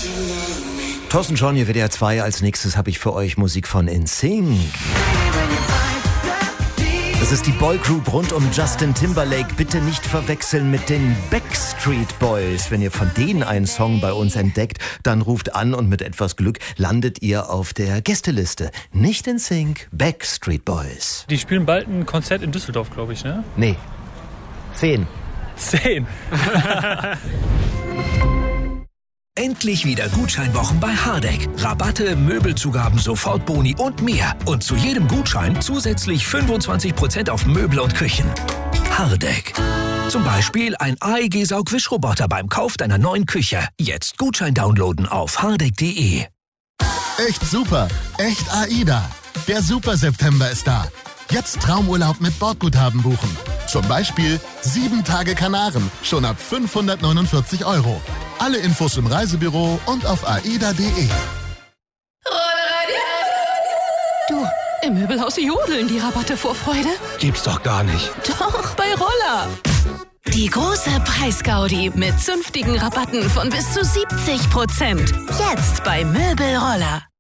Thorsten John, hier WDR 2. Als nächstes habe ich für euch Musik von NSYNC. Das ist die Boygroup rund um Justin Timberlake. Bitte nicht verwechseln mit den Backstreet Boys. Wenn ihr von denen einen Song bei uns entdeckt, dann ruft an und mit etwas Glück landet ihr auf der Gästeliste. Nicht NSYNC, Backstreet Boys. Die spielen bald ein Konzert in Düsseldorf, glaube ich, ne? Nee. 10. Endlich wieder Gutscheinwochen bei Hardegg. Rabatte, Möbelzugaben, Sofortboni und mehr. Und zu jedem Gutschein zusätzlich 25% auf Möbel und Küchen. Hardegg. Zum Beispiel ein AEG-Saugwischroboter beim Kauf deiner neuen Küche. Jetzt Gutschein downloaden auf hardegg.de. Echt super, echt AIDA. Der Super September ist da. Jetzt Traumurlaub mit Bordguthaben buchen. Zum Beispiel 7 Tage Kanaren, schon ab 549 €. Alle Infos im Reisebüro und auf aida.de. Du, im Möbelhaus jodeln die Rabatte vor Freude. Gibt's doch gar nicht. Doch, bei Roller. Die große Preisgaudi mit zünftigen Rabatten von bis zu 70%. Jetzt bei Möbelroller.